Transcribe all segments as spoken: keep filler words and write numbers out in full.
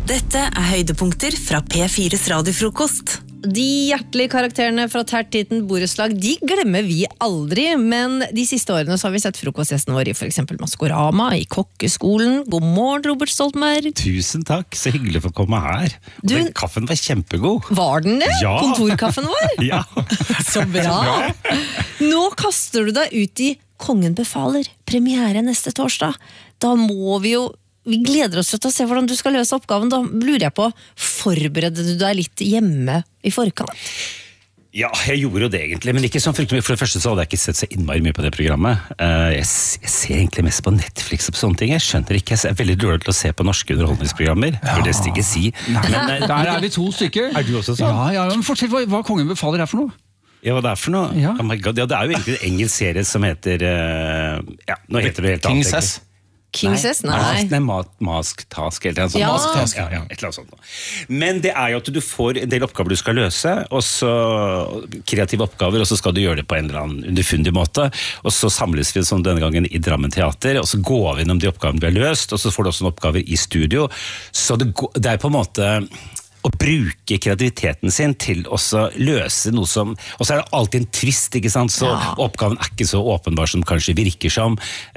Dette er høydepunkter fra P fires radiofrokost. De hjertelige karakterene fra Tertitten Borettslag, de glemmer vi aldri, men de siste årene så har vi sett frokostgjesten vår i for eksempel Maskorama, i Kokkeskolen. God morgen, Robert Stoltenberg. Tusen takk, så hyggelig for å komme her. Du, den kaffen var kjempegod. Var den det? Ja. Kontorkaffen vår? Ja. Så bra. Nå kaster du deg ut i Kongen befaler, premiere neste torsdag. Da må vi jo Vi gleder oss til å se hvordan du skal løse oppgaven. Da lurer jeg på, forberedte du deg litt hjemme i forkant? Ja, jeg gjorde jo det egentlig, men ikke sånn fryktelig mye. For det første så hadde jeg ikke sett så innmari mye på det programmet. Jeg, jeg ser egentlig mest på Netflix og på sånne ting. Jeg skjønner ikke, jeg er veldig dårlig til å se på norske underholdningsprogrammer. Ja. For det skal ikke si. Men, der er vi to stykker. Er du også sånn? Ja, ja, men fortell hva, hva Kongen befaler er for noe. Ja, hva det er for noe? Ja. Oh my God. Ja, det er jo egentlig en engelsk serie som heter, uh, ja, nå heter det helt annet. King's S. King's S? Nei. Nei, Mask Task, eller noe sånt. Ja. Mask Task, ja, ja, et eller annet sånt. Men det er jo at du får en del oppgaver du skal løse, og så kreative oppgaver, og så skal du gjøre det på en eller annen underfundig måte, og så samles vi som denne gangen i Drammen Teater, og så går vi innom de oppgavene vi har løst, og så får du også noen oppgaver i studio, så det, går, det er på en måte å bruke kreativiteten sin til å løse noe som, og så er det alltid en twist, ikke sant, så Ja. oppgaven er ikke så åpenbar som kanskje virker som,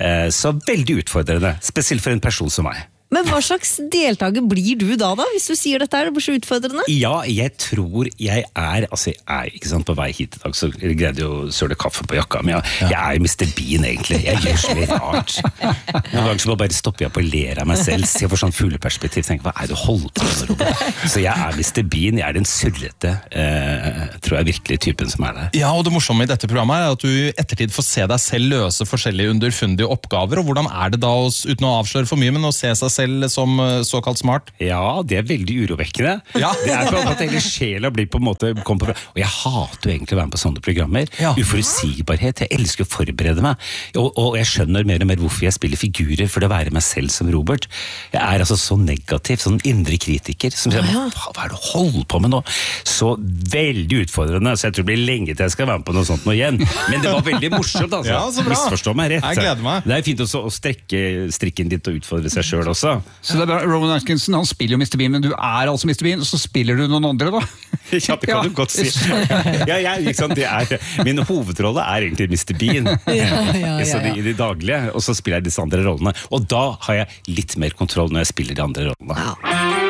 så veldig utfordrende, spesielt for en person som meg. Men hva slags deltaker blir du da da, hvis du sier dette her, det blir så utfordrende? Ja, jeg tror jeg er, altså jeg er, ikke sant, på vei hit i dag, så greide jeg å søle kaffe på jakka, men jeg, jeg er mister Bean egentlig, jeg gjør så mye rart. Noen ganger så bare stopper jeg på å ler av meg selv, ser for sånn fugleperspektiv, tenker, hva er det du holder på med, Robert? Så jeg er mister Bean, jeg er den surrete, eh, tror jeg virkelig typen som er der. Ja, og det morsomme i dette programmet er at du i ettertid får se deg selv løse forskjellige underfundige oppgaver, og hvordan er det da, uten å avsløre for mye, men å se seg selv som såkalt smart? Ja, det er veldig urovekkende. Ja. Det er på en måte hele sjela blir på en måte kom på, og jeg hater jo egentlig å være med på sånne programmer. Ja. Uforutsigbarhet, jeg elsker å forberede meg. Og, og jeg skjønner mer og mer hvorfor jeg spiller figurer for det å være meg selv som Robert. Jeg er altså så negativ, sånn indre kritiker, som sier, ja. hva, hva er det du holder på med nå? Så veldig utfordrende, så jeg tror det blir lenge til jeg skal være med på noe sånt nå igjen. Men det var veldig morsomt, altså. Ja, så bra. Misforstå meg rett. Jeg gleder meg. Det er fint også å strekke strikken ditt og utfordre seg selv også. Så det er bra, Rowan Atkinson, han spiller jo mister Bean, men du er altså mister Bean, og så spiller du noen andre da. Ja, det kan du godt si. Ja, jeg, liksom, det er, min hovedrolle er egentlig mister Bean. Ja, ja, ja, Så ja. de, i de daglige, og så spiller jeg disse andre rollene. Og da har jeg litt mer kontroll når jeg spiller de andre rollene. Ja.